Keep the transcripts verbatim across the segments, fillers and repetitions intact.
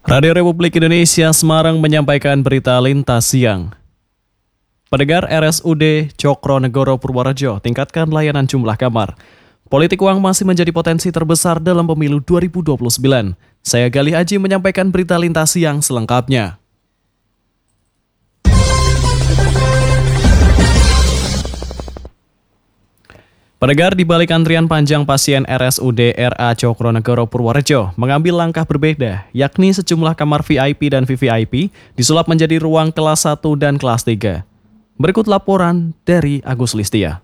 Radio Republik Indonesia Semarang menyampaikan berita lintas siang. Pendengar, R S U D Cokronegoro Purworejo tingkatkan layanan jumlah kamar. Politik uang masih menjadi potensi terbesar dalam pemilu dua ribu dua puluh sembilan. Saya Galih Aji menyampaikan berita lintas siang selengkapnya. Pendengar, di balik antrian panjang pasien R S U D R A Cokronegoro Purworejo mengambil langkah berbeda, yakni sejumlah kamar V I P dan V V I P disulap menjadi ruang kelas satu dan kelas tiga. Berikut laporan dari Agus Listia.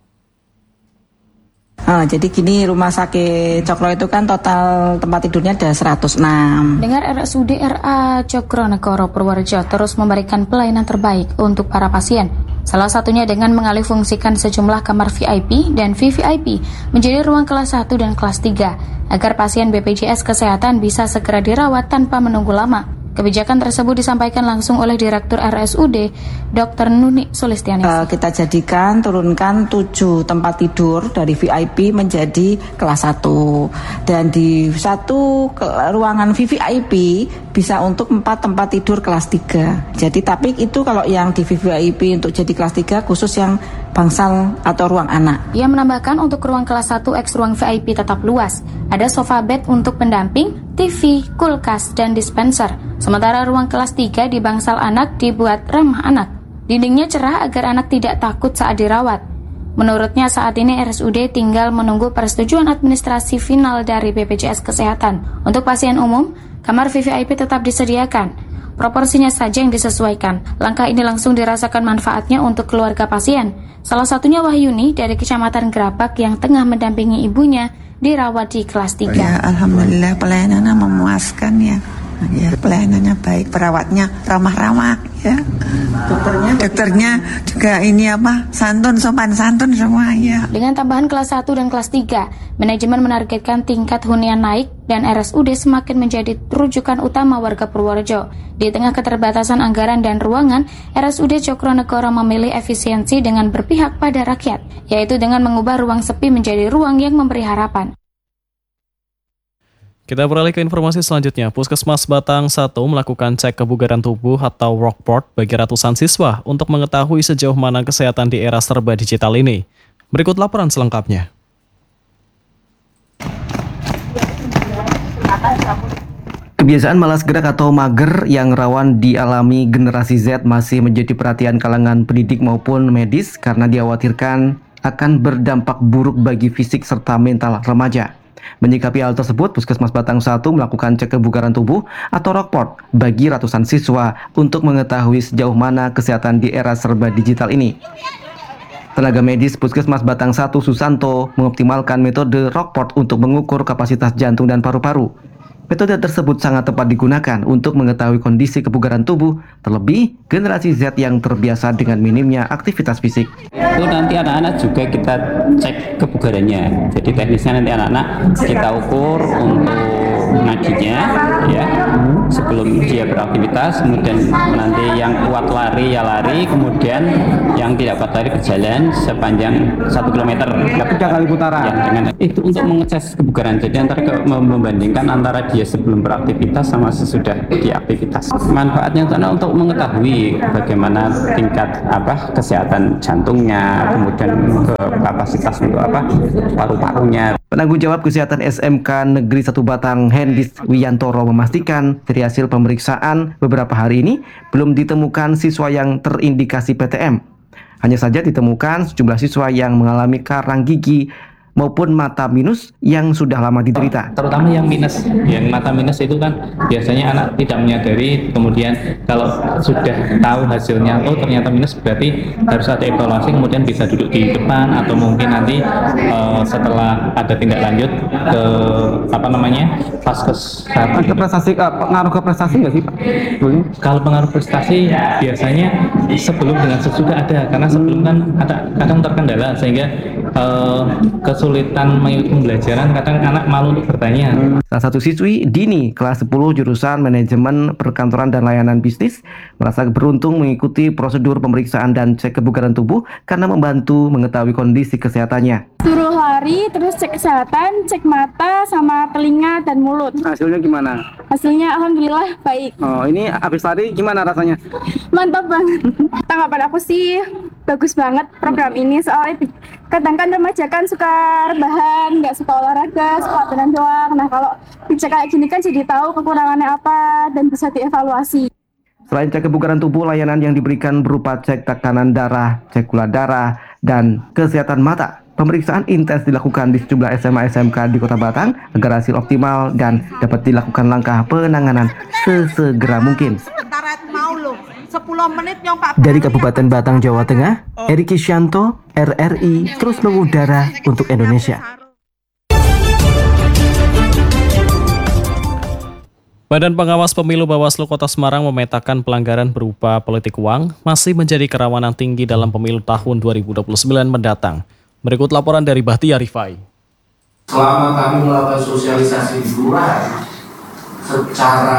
Oh, jadi gini, rumah sakit Cokro itu kan total tempat tidurnya ada seratus enam. Dengar R S U D R A Cokronegoro Purworejo terus memberikan pelayanan terbaik untuk para pasien. Salah satunya dengan mengalihfungsikan sejumlah kamar V I P dan V V I P menjadi ruang kelas satu dan kelas tiga agar pasien B P J S Kesehatan bisa segera dirawat tanpa menunggu lama. Kebijakan tersebut disampaikan langsung oleh Direktur R S U D, Dokter Nuni Sulistiani. Uh, kita jadikan, turunkan tujuh tempat tidur dari V I P menjadi kelas satu. Dan di satu ke, ruangan V V I P bisa untuk empat tempat tidur kelas tiga. Jadi tapi itu kalau yang di V V I P untuk jadi kelas tiga khusus yang bangsal atau ruang anak. Ia menambahkan untuk ruang kelas satu X ruang V I P tetap luas. Ada sofa bed untuk pendamping, T V, kulkas, dan dispenser. Sementara ruang kelas tiga di bangsal anak dibuat ramah anak. Dindingnya cerah agar anak tidak takut saat dirawat. Menurutnya saat ini R S U D tinggal menunggu persetujuan administrasi final dari B P J S Kesehatan. Untuk pasien umum, kamar V V I P tetap disediakan. Proporsinya saja yang disesuaikan. Langkah ini langsung dirasakan manfaatnya untuk keluarga pasien. Salah satunya Wahyuni dari Kecamatan Gerabak yang tengah mendampingi ibunya dirawat di kelas tiga. Ya, alhamdulillah pelayanannya memuaskan ya. Ya, pelayanannya baik, perawatnya ramah-ramah ya. Dokternya dokternya juga ini apa? Santun, sopan santun semua ya. Dengan tambahan kelas satu dan kelas tiga, manajemen menargetkan tingkat hunian naik dan R S U D semakin menjadi rujukan utama warga Purworejo. Di tengah keterbatasan anggaran dan ruangan, R S U D Cokronegoro memilih efisiensi dengan berpihak pada rakyat, yaitu dengan mengubah ruang sepi menjadi ruang yang memberi harapan. Kita beralih ke informasi selanjutnya. Puskesmas Batang satu melakukan cek kebugaran tubuh atau Rockport bagi ratusan siswa untuk mengetahui sejauh mana kesehatan di era serba digital ini. Berikut laporan selengkapnya. Kebiasaan malas gerak atau mager yang rawan dialami generasi Z masih menjadi perhatian kalangan pendidik maupun medis karena dikhawatirkan akan berdampak buruk bagi fisik serta mental remaja. Menyikapi hal tersebut, Puskesmas Batang satu melakukan cek kebugaran tubuh atau Rockport bagi ratusan siswa untuk mengetahui sejauh mana kesehatan di era serba digital ini. Tenaga medis Puskesmas Batang satu Susanto mengoptimalkan metode Rockport untuk mengukur kapasitas jantung dan paru-paru. Metode tersebut sangat tepat digunakan untuk mengetahui kondisi kebugaran tubuh, terlebih generasi Z yang terbiasa dengan minimnya aktivitas fisik. Itu nanti anak-anak juga kita cek kebugarannya. Jadi teknisnya nanti anak-anak kita ukur untuk nadinya, ya, sebelum dia beraktivitas. Kemudian nanti yang kuat lari ya lari, kemudian yang tidak kuat lari berjalan sepanjang satu kilometer. Tiga kali putaran. Ya, dengan itu untuk mengecek kebugaran. Jadi antara ke, membandingkan antara dia sebelum beraktivitas sama sesudah diaktivitas. Manfaatnya untuk mengetahui bagaimana tingkat apa kesehatan jantungnya, kemudian ke kapasitas untuk apa paru-parunya. Penanggung jawab kesehatan S M K Negeri satu Batang Hendis Wiyantoro memastikan dari hasil pemeriksaan beberapa hari ini belum ditemukan siswa yang terindikasi P T M. Hanya saja ditemukan sejumlah siswa yang mengalami karang gigi maupun mata minus yang sudah lama diderita. Terutama yang minus, yang mata minus itu kan biasanya anak tidak menyadari, kemudian kalau sudah tahu hasilnya, oh ternyata minus, berarti harus ada evaluasi, kemudian bisa duduk di depan atau mungkin nanti uh, setelah ada tindak lanjut ke apa namanya paskes. Ke prestasi, uh, pengaruh ke prestasi nggak sih Pak? Hmm. Kalau pengaruh prestasi biasanya sebelum dengan sesudah ada, karena sebelum kan ada kadang terkendala sehingga uh, kesulitan mengikuti pembelajaran, kadang anak malu untuk bertanya. Salah satu siswi Dini kelas sepuluh jurusan manajemen perkantoran dan layanan bisnis merasa beruntung mengikuti prosedur pemeriksaan dan cek kebugaran tubuh karena membantu mengetahui kondisi kesehatannya. Suruh hari, terus cek kesehatan, cek mata sama telinga dan mulut. Hasilnya gimana? Hasilnya alhamdulillah baik. Oh, ini habis lari gimana rasanya? Mantap banget. Tanggapan aku sih bagus banget program ini, soalnya kadang kan remaja kan suka rebahan, nggak suka olahraga, suka latihan doang. Nah kalau dicek kayak gini kan jadi tahu kekurangannya apa dan bisa dievaluasi. Selain cek kebugaran tubuh, layanan yang diberikan berupa cek tekanan darah, cek gula darah, dan kesehatan mata. Pemeriksaan intens dilakukan di sejumlah S M A S M K di Kota Batang agar hasil optimal dan dapat dilakukan langkah penanganan sesegera mungkin. Dari Kabupaten Batang, Jawa Tengah, Eri Kisyanto, R R I terus mengudara untuk Indonesia. Badan Pengawas Pemilu Bawaslu Kota Semarang memetakan pelanggaran berupa politik uang masih menjadi kerawanan tinggi dalam pemilu tahun dua ribu dua puluh sembilan mendatang. Berikut laporan dari Bahtiar Rifai. Selama kami melakukan sosialisasi di kelurahan secara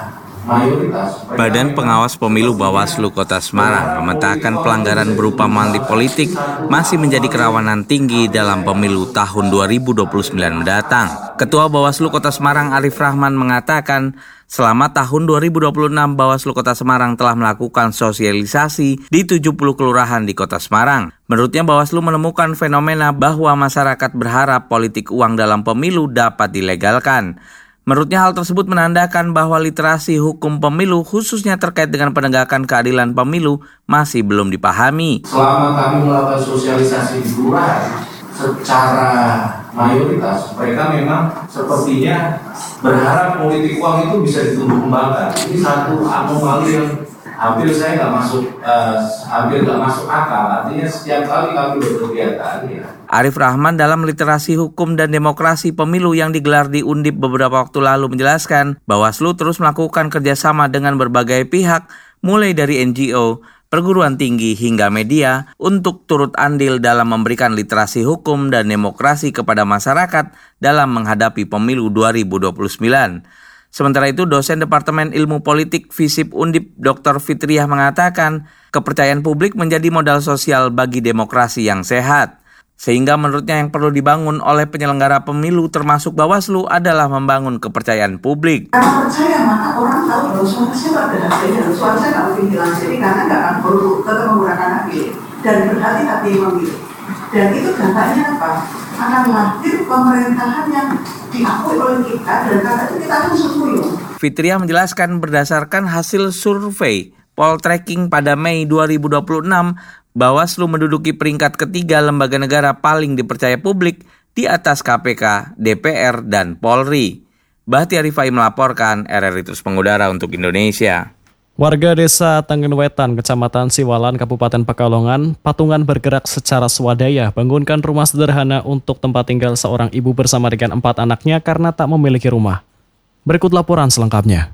mayoritas, Badan Pengawas Pemilu Bawaslu Kota Semarang memetakan pelanggaran berupa money politik masih menjadi kerawanan tinggi dalam pemilu tahun dua ribu dua puluh sembilan mendatang. Ketua Bawaslu Kota Semarang Arif Rahman mengatakan, selama tahun dua ribu dua puluh enam Bawaslu Kota Semarang telah melakukan sosialisasi di tujuh puluh kelurahan di Kota Semarang. Menurutnya Bawaslu menemukan fenomena bahwa masyarakat berharap politik uang dalam pemilu dapat dilegalkan. Menurutnya hal tersebut menandakan bahwa literasi hukum pemilu khususnya terkait dengan penegakan keadilan pemilu masih belum dipahami. Selama kami melakukan sosialisasi di kelurahan secara mayoritas, mereka memang sepertinya berharap politik uang itu bisa ditumbuh kembangkan. Ini satu anomali yang hampir saya nggak masuk, uh, hampir nggak masuk akal. Artinya setiap kali kami berkegiatan, ya. Arif Rahman dalam literasi hukum dan demokrasi pemilu yang digelar di Undip beberapa waktu lalu menjelaskan, Bawaslu terus melakukan kerjasama dengan berbagai pihak, mulai dari N G O, perguruan tinggi hingga media untuk turut andil dalam memberikan literasi hukum dan demokrasi kepada masyarakat dalam menghadapi pemilu dua ribu dua puluh sembilan. Sementara itu, dosen Departemen Ilmu Politik FISIP Undip Doktor Fitriah mengatakan, kepercayaan publik menjadi modal sosial bagi demokrasi yang sehat. Sehingga menurutnya yang perlu dibangun oleh penyelenggara pemilu termasuk Bawaslu adalah membangun kepercayaan publik. Karena percaya maka orang tahu bahwa suara saya ada hasilnya, suara saya nggak mungkin hilang. Jadi karena nggak akan perlu tetap menggunakan hak pilih dan berhati-hati memilih. Dan itu dampaknya apa? Akan lahir pemerintahan yang diakui oleh kita dan karena itu kita harus setuju. Fitriah menjelaskan berdasarkan hasil survei Poltreking pada Mei dua ribu dua puluh enam, Bawaslu menduduki peringkat ketiga lembaga negara paling dipercaya publik di atas K P K, D P R, dan Polri. Bahtiar Rifai melaporkan, R R I terus mengudara untuk Indonesia. Warga desa Tangenwetan, Kecamatan Siwalan, Kabupaten Pekalongan, patungan bergerak secara swadaya bangunkan rumah sederhana untuk tempat tinggal seorang ibu bersama dengan empat anaknya karena tak memiliki rumah. Berikut laporan selengkapnya.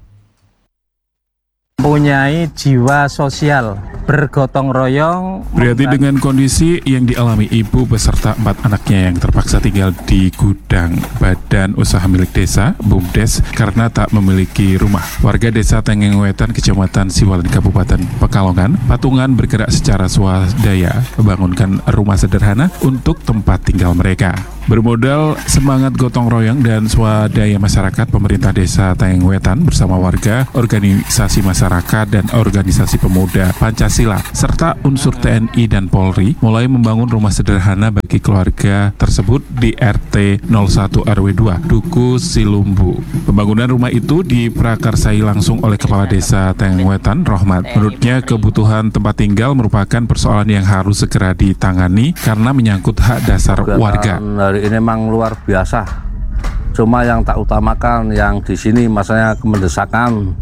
Mempunyai jiwa sosial, bergotong royong. Prihatin dengan kondisi yang dialami ibu beserta empat anaknya yang terpaksa tinggal di gudang Badan Usaha Milik Desa, BUMDes, karena tak memiliki rumah. Warga desa Tangenwetan, Kecamatan Siwalan, Kabupaten Pekalongan, patungan bergerak secara swadaya membangunkan rumah sederhana untuk tempat tinggal mereka. Bermodal semangat gotong royong dan swadaya masyarakat, pemerintah desa Tangenwetan bersama warga, organisasi masyarakat, dan organisasi pemuda Pancasila, serta unsur T N I dan Polri mulai membangun rumah sederhana bagi keluarga tersebut di R T nol satu R W dua, Duku Silumbu. Pembangunan rumah itu diprakarsai langsung oleh Kepala Desa Tangenwetan, Rohmat. Menurutnya, kebutuhan tempat tinggal merupakan persoalan yang harus segera ditangani karena menyangkut hak dasar warga. Hari ini memang luar biasa. Cuma yang tak utamakan yang di sini masalahnya kemendesakan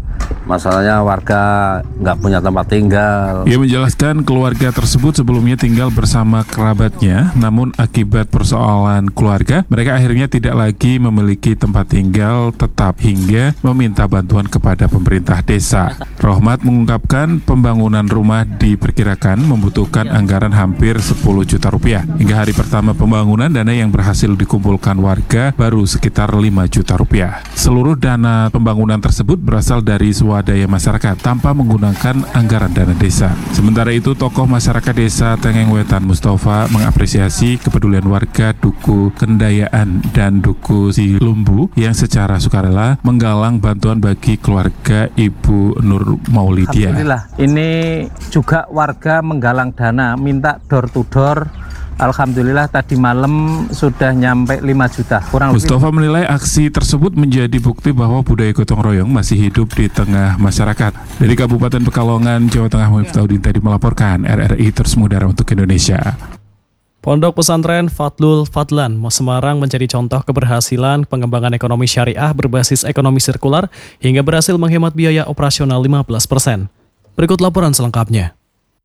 Masalahnya warga nggak punya tempat tinggal. Ia menjelaskan keluarga tersebut sebelumnya tinggal bersama kerabatnya, namun akibat persoalan keluarga, mereka akhirnya tidak lagi memiliki tempat tinggal tetap hingga meminta bantuan kepada pemerintah desa. Rohmat mengungkapkan pembangunan rumah diperkirakan membutuhkan anggaran hampir sepuluh juta rupiah. Hingga hari pertama pembangunan, dana yang berhasil dikumpulkan warga baru sekitar lima juta rupiah. Seluruh dana pembangunan tersebut berasal dari swadaya masyarakat tanpa menggunakan anggaran dana desa. Sementara itu, tokoh masyarakat desa Tengeng Wetan Mustafa mengapresiasi kepedulian warga Duku Kendayaan dan Duku Silumbu yang secara sukarela menggalang bantuan bagi keluarga Ibu Nur Maulidia. Alhamdulillah, ini juga warga menggalang dana, minta door to door. Alhamdulillah tadi malam sudah nyampe lima juta. Kurang Mustafa lebih. Menilai aksi tersebut menjadi bukti bahwa budaya gotong royong masih hidup di tengah masyarakat. Dari Kabupaten Pekalongan, Jawa Tengah, Miftahudin tadi melaporkan. R R I terus mengudara untuk Indonesia. Pondok Pesantren Fadlul Fadlan Semarang menjadi contoh keberhasilan pengembangan ekonomi syariah berbasis ekonomi sirkular hingga berhasil menghemat biaya operasional lima belas persen. Berikut laporan selengkapnya.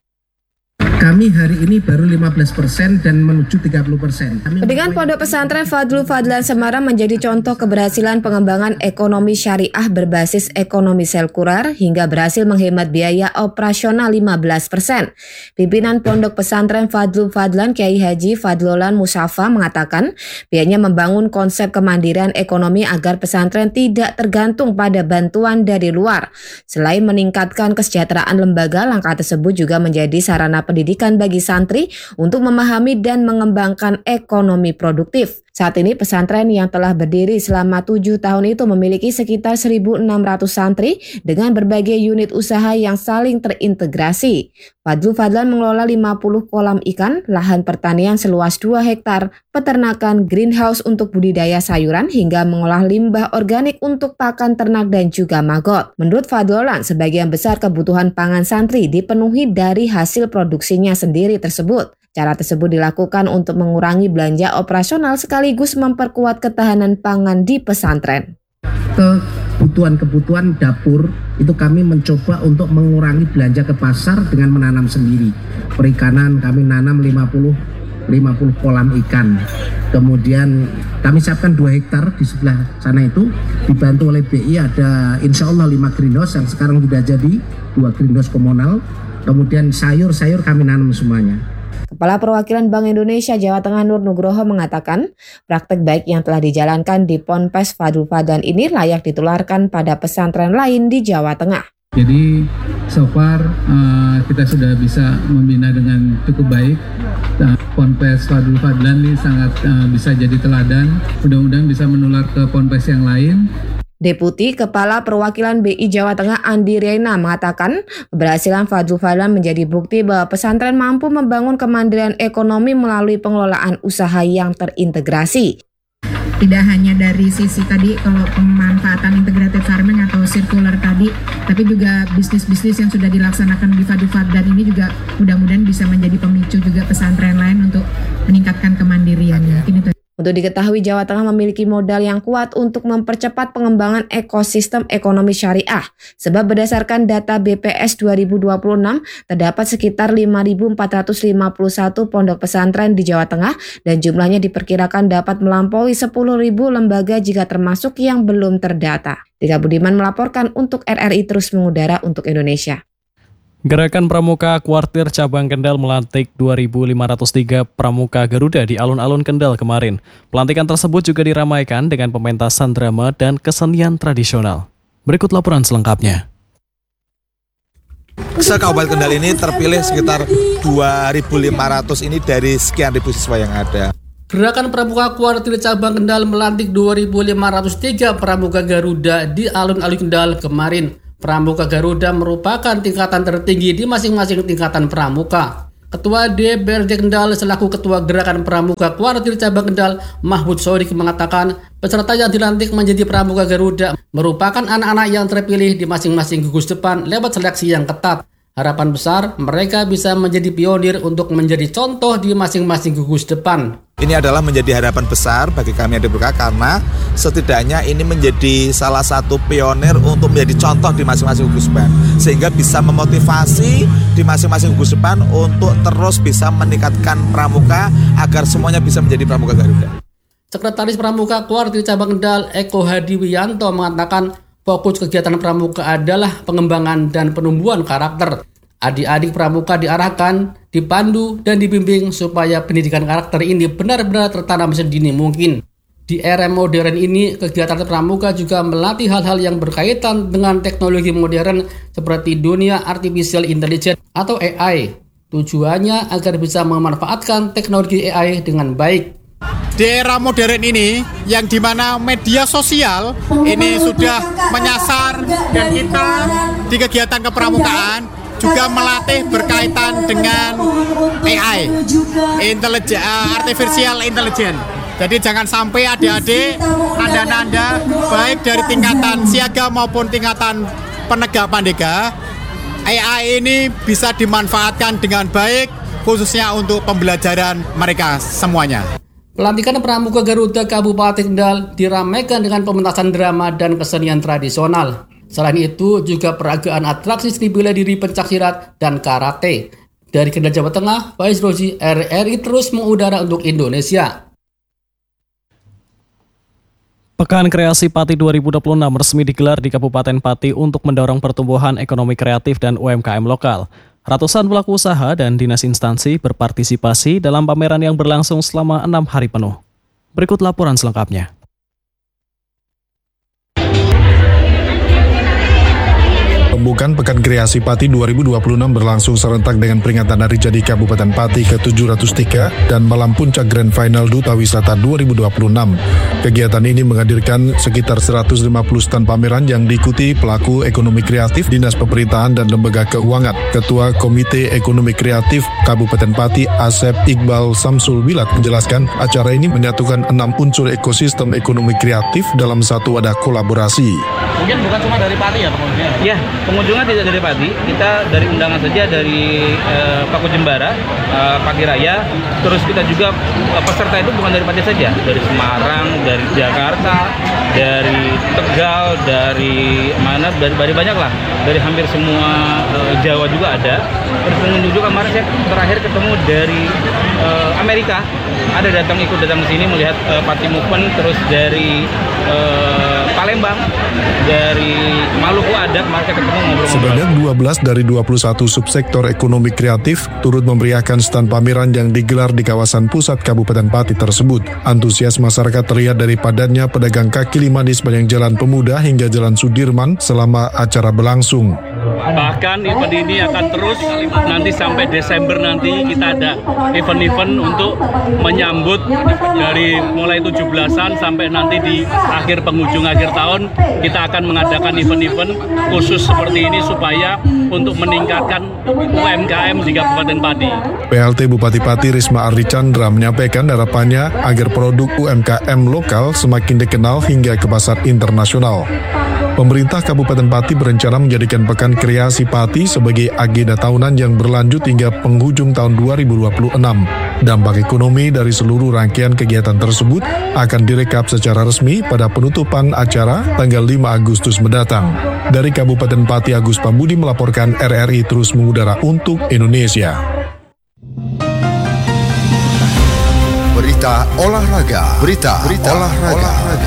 Kami hari ini baru lima belas persen dan menuju tiga puluh persen. Dengan Pondok Pesantren Fadlul Fadlan Semarang menjadi contoh keberhasilan pengembangan ekonomi syariah berbasis ekonomi sirkular hingga berhasil menghemat biaya operasional lima belas persen. Pimpinan Pondok Pesantren Fadlul Fadlan Kiai Haji Fadlolan Musyafa mengatakan pihaknya membangun konsep kemandirian ekonomi agar pesantren tidak tergantung pada bantuan dari luar. Selain meningkatkan kesejahteraan lembaga, langkah tersebut juga menjadi sarana pendidikan bagi santri untuk memahami dan mengembangkan ekonomi produktif. Saat ini pesantren yang telah berdiri selama tujuh tahun itu memiliki sekitar seribu enam ratus santri dengan berbagai unit usaha yang saling terintegrasi. Fadlul Fadlan mengelola lima puluh kolam ikan, lahan pertanian seluas dua hektar, peternakan, greenhouse untuk budidaya sayuran, hingga mengolah limbah organik untuk pakan ternak dan juga magot. Menurut Fadlolan, sebagian besar kebutuhan pangan santri dipenuhi dari hasil produksinya sendiri tersebut. Cara tersebut dilakukan untuk mengurangi belanja operasional sekaligus memperkuat ketahanan pangan di pesantren. Kebutuhan-kebutuhan dapur itu kami mencoba untuk mengurangi belanja ke pasar dengan menanam sendiri. Perikanan kami nanam lima puluh kolam ikan. Kemudian kami siapkan dua hektar di sebelah sana itu, dibantu oleh B I ada insya Allah lima greenhouse yang sekarang sudah jadi, dua greenhouse komunal. Kemudian sayur-sayur kami nanam semuanya. Kepala Perwakilan Bank Indonesia Jawa Tengah Nur Nugroho mengatakan, praktek baik yang telah dijalankan di Ponpes Fadlul Fadlan ini layak ditularkan pada pesantren lain di Jawa Tengah. Jadi so far uh, kita sudah bisa membina dengan cukup baik. Uh, Ponpes Fadlul Fadlan ini sangat uh, bisa jadi teladan. Mudah-mudahan bisa menular ke ponpes yang lain. Deputi Kepala Perwakilan B I Jawa Tengah Andi Reina mengatakan keberhasilan Fadlul Fadlan menjadi bukti bahwa pesantren mampu membangun kemandirian ekonomi melalui pengelolaan usaha yang terintegrasi. Tidak hanya dari sisi tadi kalau pemanfaatan integrated farming atau circular tadi, tapi juga bisnis-bisnis yang sudah dilaksanakan di Fadlul Fadlan ini juga mudah-mudahan bisa menjadi pemicu juga pesantren lain untuk meningkatkan kemandiriannya. Ini Untuk diketahui, Jawa Tengah memiliki modal yang kuat untuk mempercepat pengembangan ekosistem ekonomi syariah. Sebab berdasarkan data B P S dua ribu dua puluh enam, terdapat sekitar lima ribu empat ratus lima puluh satu pondok pesantren di Jawa Tengah dan jumlahnya diperkirakan dapat melampaui sepuluh ribu lembaga jika termasuk yang belum terdata. Tika Budiman melaporkan untuk R R I Terus Mengudara untuk Indonesia. Gerakan Pramuka Kuartir Cabang Kendal melantik dua ribu lima ratus tiga Pramuka Garuda di alun-alun Kendal kemarin. Pelantikan tersebut juga diramaikan dengan pementasan drama dan kesenian tradisional. Berikut laporan selengkapnya. Se-Kabupaten Kendal ini terpilih sekitar dua ribu lima ratus ini dari sekian ribu siswa yang ada. Gerakan Pramuka Kuartir Cabang Kendal melantik dua ribu lima ratus tiga Pramuka Garuda di alun-alun Kendal kemarin. Pramuka Garuda merupakan tingkatan tertinggi di masing-masing tingkatan pramuka. Ketua D P R D Kendal selaku Ketua Gerakan Pramuka Kuartir Cabang Kendal, Mahmud Sodik mengatakan peserta yang dilantik menjadi Pramuka Garuda merupakan anak-anak yang terpilih di masing-masing gugus depan lewat seleksi yang ketat. Harapan besar mereka bisa menjadi pionir untuk menjadi contoh di masing-masing gugus depan. Ini adalah menjadi harapan besar bagi kami yang di B K karena setidaknya ini menjadi salah satu pionir untuk menjadi contoh di masing-masing gugus depan. Sehingga bisa memotivasi di masing-masing gugus depan untuk terus bisa meningkatkan pramuka agar semuanya bisa menjadi pramuka Garuda. Sekretaris Pramuka Kuartir Cabang Kendal Eko Hadi Wiyanto mengatakan fokus kegiatan pramuka adalah pengembangan dan penumbuhan karakter. Adik-adik pramuka diarahkan, dipandu, dan dibimbing supaya pendidikan karakter ini benar-benar tertanam sedini mungkin. Di era modern ini, kegiatan pramuka juga melatih hal-hal yang berkaitan dengan teknologi modern seperti dunia artificial intelligence atau A I. Tujuannya agar bisa memanfaatkan teknologi A I dengan baik. Di era modern ini, yang dimana media sosial ini sudah menyasar dan kita di kegiatan kepramukaan juga melatih berkaitan dengan A I, Intellig- Artificial Intelligence. Jadi jangan sampai adik-adik, anda-anda baik dari tingkatan siaga maupun tingkatan penegak pandega, A I ini bisa dimanfaatkan dengan baik khususnya untuk pembelajaran mereka semuanya. Pelantikan Pramuka Garuda Kabupaten Kendal diramaikan dengan pementasan drama dan kesenian tradisional. Selain itu juga peragaan atraksi seni bela diri pencaksilat dan karate. Dari Kendal, Jawa Tengah, Faiz Rozi, R R I terus mengudara untuk Indonesia. Pekan Kreasi Pati dua ribu dua puluh enam resmi digelar di Kabupaten Pati untuk mendorong pertumbuhan ekonomi kreatif dan U M K M lokal. Ratusan pelaku usaha dan dinas instansi berpartisipasi dalam pameran yang berlangsung selama enam hari penuh. Berikut laporan selengkapnya. Pembukaan Pekan Kreasi Pati dua ribu dua puluh enam berlangsung serentak dengan peringatan Hari Jadi Kabupaten Pati ke tujuh ratus tiga dan malam puncak Grand Final Duta Wisata dua ribu dua puluh enam. Kegiatan ini menghadirkan sekitar seratus lima puluh stand pameran yang diikuti pelaku ekonomi kreatif, dinas pemerintahan dan lembaga keuangan. Ketua Komite Ekonomi Kreatif Kabupaten Pati, Asep Iqbal Samsul Wilat, menjelaskan acara ini menyatukan enam unsur ekosistem ekonomi kreatif dalam satu wadah kolaborasi. Mungkin bukan cuma dari Pati ya pengunjungnya? Ya, pengunjungnya tidak dari Pati. Kita dari undangan saja dari eh, Paku Jembara, eh, Pati Raya. Terus kita juga eh, peserta itu bukan dari Pati saja, dari Semarang, dari Jakarta, dari Tegal, dari mana, dari, dari banyak lah, dari hampir semua eh, Jawa juga ada. Terus pengunjung juga kemarin saya terakhir ketemu dari eh, Amerika, ada datang ikut datang ke sini melihat eh, Pati Movement, terus dari eh, Palembang, dari Maluku ada, kemarin saya ketemu ngobrol-ngobrol. Sebanyak dua belas dari dua puluh satu subsektor ekonomi kreatif turut memeriahkan stand pameran yang digelar di kawasan pusat Kabupaten Pati tersebut. Antusias masyarakat terlihat dari padatnya pedagang kaki lima di sepanjang Jalan Pemuda hingga Jalan Sudirman selama acara berlangsung. Bahkan event ini akan terus nanti sampai Desember nanti kita ada event-event untuk menyambut dari mulai tujuh belasan sampai nanti di akhir penghujung akhir tahun kita akan mengadakan event-event khusus seperti ini supaya untuk meningkatkan U M K M di Kabupaten Pati. P L T Bupati Pati Risma Ardi Chandra menyampaikan harapannya agar produk U M K M lokal semakin dikenal hingga ke pasar internasional. Pemerintah Kabupaten Pati berencana menjadikan Pekan Kreasi Pati sebagai agenda tahunan yang berlanjut hingga penghujung tahun dua ribu dua puluh enam. Dampak ekonomi dari seluruh rangkaian kegiatan tersebut akan direkap secara resmi pada penutupan acara tanggal lima Agustus mendatang. Dari Kabupaten Pati, Agus Pambudi melaporkan, R R I terus mengudara untuk Indonesia. Berita olahraga, berita, berita olahraga. olahraga.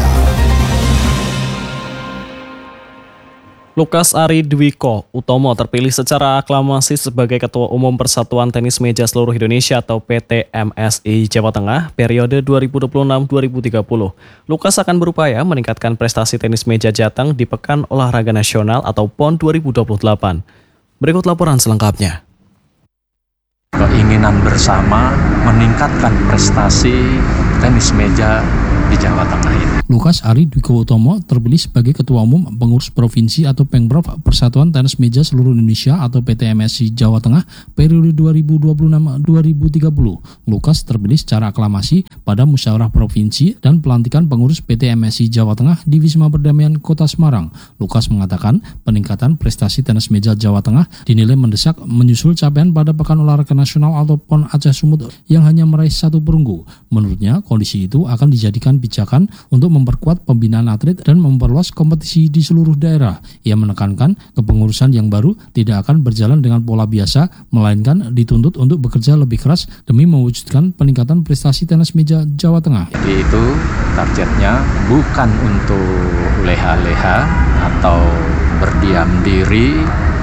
Lukas Ari Dwiko Utomo terpilih secara aklamasi sebagai Ketua Umum Persatuan Tenis Meja Seluruh Indonesia atau P T M S I Jawa Tengah periode dua ribu dua puluh enam sampai dua ribu tiga puluh. Lukas akan berupaya meningkatkan prestasi tenis meja Jateng di Pekan Olahraga Nasional atau P O N dua ribu dua puluh delapan. Berikut laporan selengkapnya. Keinginan bersama meningkatkan prestasi tenis meja di Jawa Tengah ini. Lukas Ari Dwiko Utomo terpilih sebagai Ketua Umum Pengurus Provinsi atau Pengprov Persatuan Tenis Meja Seluruh Indonesia atau P T M S I Jawa Tengah periode dua ribu dua puluh enam sampai dua ribu tiga puluh. Lukas terpilih secara aklamasi pada musyawarah provinsi dan pelantikan pengurus P T M S I Jawa Tengah di Wisma Perdamaian Kota Semarang. Lukas mengatakan peningkatan prestasi tenis meja Jawa Tengah dinilai mendesak menyusul capaian pada Pekan Olahraga Nasional atau P O N Aceh Sumut yang hanya meraih satu perunggu. Menurutnya, kondisi itu akan dijadikan pijakan untuk memperkuat pembinaan atlet dan memperluas kompetisi di seluruh daerah. Ia menekankan kepengurusan yang baru tidak akan berjalan dengan pola biasa, melainkan dituntut untuk bekerja lebih keras demi mewujudkan peningkatan prestasi tenis meja Jawa Tengah. Jadi itu targetnya bukan untuk leha-leha atau berdiam diri,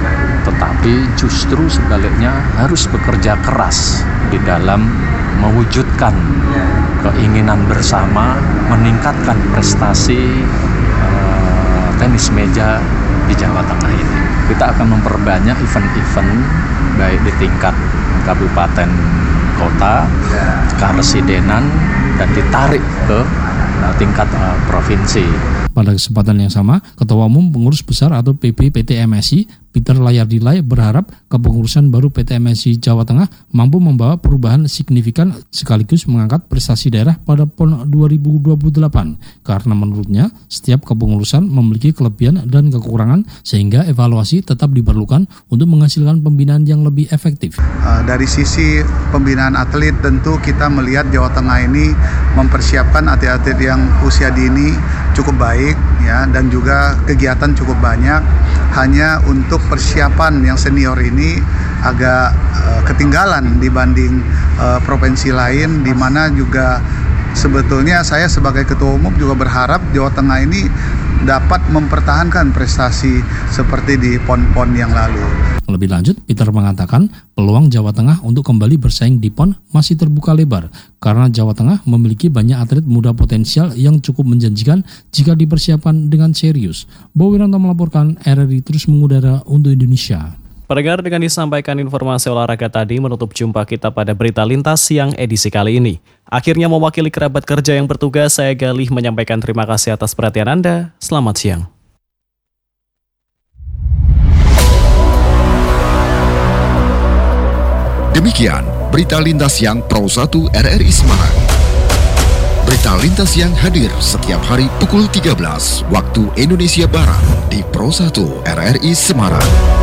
tetapi justru sebaliknya harus bekerja keras di dalam mewujudkan keinginan bersama meningkatkan prestasi uh, tenis meja di Jawa Tengah ini. Kita akan memperbanyak event-event baik di tingkat kabupaten, kota, karesidenan, dan ditarik ke uh, tingkat uh, provinsi. Pada kesempatan yang sama, Ketua Umum Pengurus Besar atau P B P T M S I, Peter Layardilai berharap kepengurusan baru P T M S I Jawa Tengah mampu membawa perubahan signifikan sekaligus mengangkat prestasi daerah pada P O N dua ribu dua puluh delapan. Karena menurutnya, setiap kepengurusan memiliki kelebihan dan kekurangan sehingga evaluasi tetap diperlukan untuk menghasilkan pembinaan yang lebih efektif. Uh, dari sisi pembinaan atlet, tentu kita melihat Jawa Tengah ini mempersiapkan atlet-atlet yang usia dini cukup baik, ya, dan juga kegiatan cukup banyak. Hanya untuk persiapan yang senior ini agak uh, ketinggalan dibanding uh, provinsi lain, di mana juga sebetulnya saya sebagai ketua umum juga berharap Jawa Tengah ini dapat mempertahankan prestasi seperti di P O N-P O N yang lalu. Lebih lanjut, Peter mengatakan peluang Jawa Tengah untuk kembali bersaing di P O N masih terbuka lebar karena Jawa Tengah memiliki banyak atlet muda potensial yang cukup menjanjikan jika dipersiapkan dengan serius. Bowiranto melaporkan, R R I terus mengudara untuk Indonesia. Pendengar, dengan disampaikan informasi olahraga tadi menutup jumpa kita pada Berita Lintas Siang edisi kali ini. Akhirnya mewakili kerabat kerja yang bertugas, saya Galih menyampaikan terima kasih atas perhatian Anda. Selamat siang. Demikian Berita Lintas Siang Pro satu R R I Semarang. Berita Lintas Siang hadir setiap hari pukul tiga belas waktu Indonesia Barat di Pro satu R R I Semarang.